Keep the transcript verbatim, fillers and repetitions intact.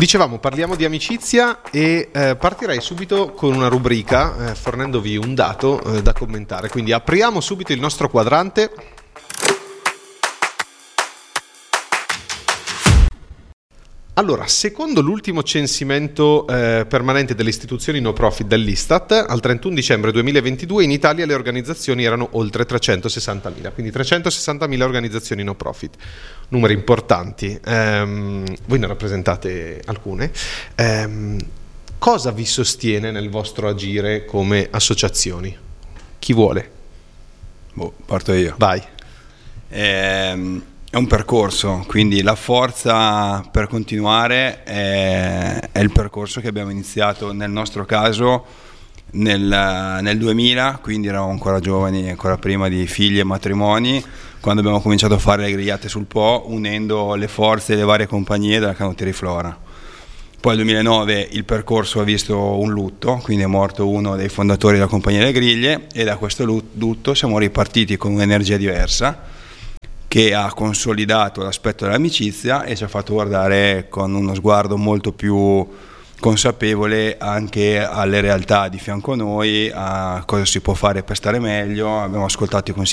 Dicevamo, parliamo di amicizia e eh, partirei subito con una rubrica eh, fornendovi un dato eh, da commentare. Quindi apriamo subito il nostro quadrante. Allora, secondo l'ultimo censimento eh, permanente delle istituzioni no profit dell'Istat, al trentuno dicembre duemilaventidue in Italia le organizzazioni erano oltre trecentosessantamila, quindi trecentosessantamila organizzazioni no profit, numeri importanti. Ehm, voi ne rappresentate alcune. Ehm, cosa vi sostiene nel vostro agire come associazioni? Chi vuole? Boh, parto io. Vai. Ehm... È un percorso, quindi la forza per continuare è, è il percorso che abbiamo iniziato nel nostro caso nel, nel duemila, quindi eravamo ancora giovani, ancora prima di figli e matrimoni, quando abbiamo cominciato a fare le grigliate sul Po, unendo le forze delle varie compagnie della Canottieri-Flora. Poi nel duemilanove il percorso ha visto un lutto, quindi è morto uno dei fondatori della compagnia delle griglie e da questo lutto siamo ripartiti con un'energia diversa, che ha consolidato l'aspetto dell'amicizia e ci ha fatto guardare con uno sguardo molto più consapevole anche alle realtà di fianco a noi, a cosa si può fare per stare meglio. Abbiamo ascoltato i consigli